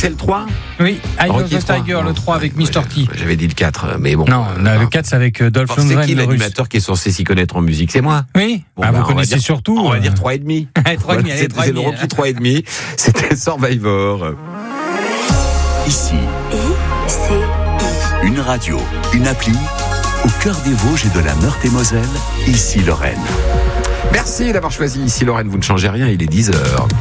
c'est le 3 Oui, Eye of Rocky the Tiger, le 3 avec Mr. T. J'avais dit le 4, mais bon. Non, le 4 c'est avec Dolph Lundgren. C'est qui le Russe. l'animateur qui est censé s'y connaître en musique? C'est moi. Oui, Bon, vous connaissez surtout. On va dire 3,5. Voilà, c'est le Rocky 3,5. C'était Survivor. Ici, une radio, une appli, au cœur des Vosges et de la Meurthe-et-Moselle, ici Lorraine. Merci d'avoir choisi Ici Lorraine, vous ne changez rien, il est 10h.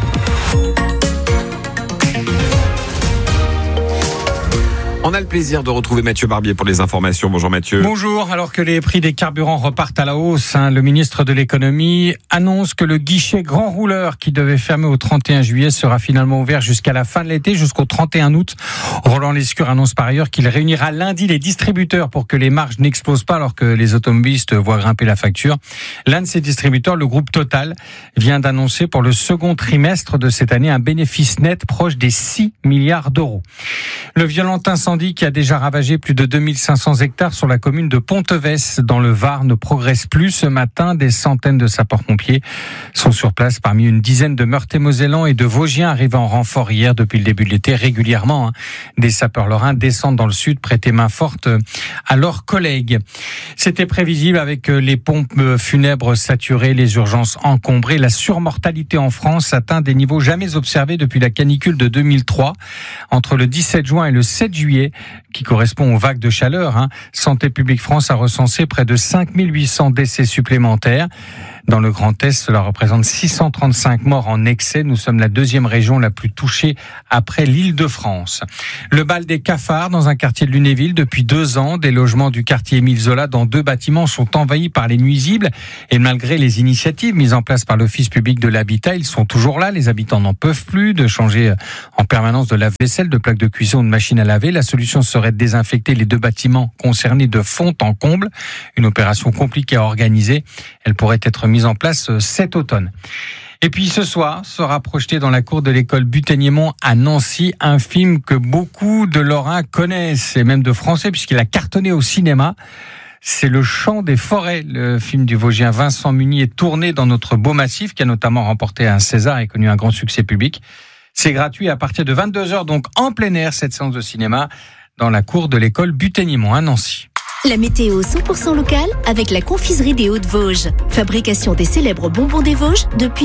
On a le plaisir de retrouver Mathieu Barbier pour les informations. Bonjour Mathieu. Bonjour. Alors que les prix des carburants repartent à la hausse, le ministre de l'économie annonce que le guichet grand rouleur qui devait fermer au 31 juillet sera finalement ouvert jusqu'à la fin de l'été, jusqu'au 31 août. Roland Lescure annonce par ailleurs qu'il réunira lundi les distributeurs pour que les marges n'explosent pas alors que les automobilistes voient grimper la facture. L'un de ces distributeurs, le groupe Total, vient d'annoncer pour le second trimestre de cette année un bénéfice net proche des 6 milliards d'euros. Le violent incendie qui a déjà ravagé plus de 2500 hectares sur la commune de Pontevès dans le Var ne progresse plus. Ce matin, des centaines de sapeurs-pompiers sont sur place parmi une dizaine de Meurthe-et-Mosellans et de Vosgiens arrivés en renfort hier depuis le début de l'été. Régulièrement, des sapeurs lorrains descendent dans le sud prêter main forte à leurs collègues. C'était prévisible avec les pompes funèbres saturées, les urgences encombrées. La surmortalité en France atteint des niveaux jamais observés depuis la canicule de 2003. Entre le 17 juin et le 7 juillet, qui correspond aux vagues de chaleur, Santé publique France a recensé près de 5800 décès supplémentaires. Dans le Grand Est, cela représente 635 morts en excès. Nous sommes la deuxième région la plus touchée après l'Île-de-France. Le bal des cafards dans un quartier de Lunéville depuis 2 ans. Des logements du quartier Émile Zola dans 2 bâtiments sont envahis par les nuisibles. Et malgré les initiatives mises en place par l'Office public de l'habitat, ils sont toujours là. Les habitants n'en peuvent plus de changer en permanence de lave-vaisselle, de plaques de cuisson ou de machines à laver. La solution serait de désinfecter les 2 bâtiments concernés de fond en comble. Une opération compliquée à organiser. Elle pourrait être mise en place cet automne. Et puis ce soir sera projeté dans la cour de l'école Buteignemont à Nancy un film que beaucoup de Lorrains connaissent et même de Français puisqu'il a cartonné au cinéma. C'est Le Chant des forêts. Le film du Vosgien Vincent Munier est tourné dans notre beau massif qui a notamment remporté un César et connu un grand succès public. C'est gratuit à partir de 22h, donc en plein air, cette séance de cinéma dans la cour de l'école Buteignemont à Nancy. La météo 100% locale avec la confiserie des Hauts-de-Vosges. Fabrication des célèbres bonbons des Vosges depuis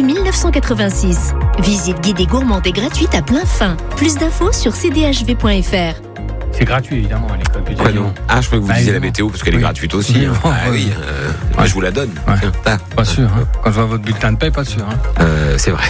1986. Visite guidée gourmande et gratuite à plein fin. Plus d'infos sur cdhv.fr. C'est gratuit évidemment à l'école Buteignemont. Je crois que vous disiez la météo parce qu'elle est gratuite aussi. Oui, moi je vous la donne. Ouais. Pas sûr. Quand je vois votre bulletin de paie, pas sûr. C'est vrai.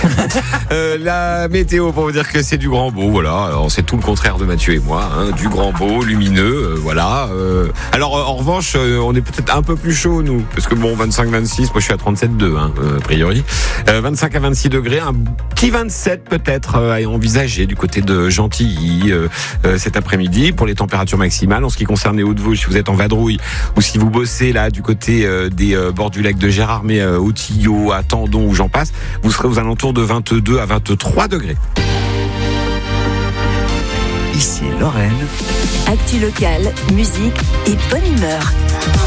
La météo pour vous dire que c'est du grand beau. Voilà. Alors, c'est tout le contraire de Mathieu et moi. Du grand beau, lumineux. Voilà. Alors en revanche, on est peut-être un peu plus chaud nous, parce que bon, 25-26. Moi je suis à 37,2 a priori. 25 à 26 degrés, un petit 27 peut-être à envisager du côté de Gentilly cet après-midi. Pour les températures maximales, en ce qui concerne les Hauts-de-Vosges, si vous êtes en vadrouille ou si vous bossez là du côté des bords du lac de Gérardmer, au Tillot, à Tendon ou j'en passe, vous serez aux alentours de 22 à 23 degrés. Ici Lorraine. Actu locale, musique et bonne humeur.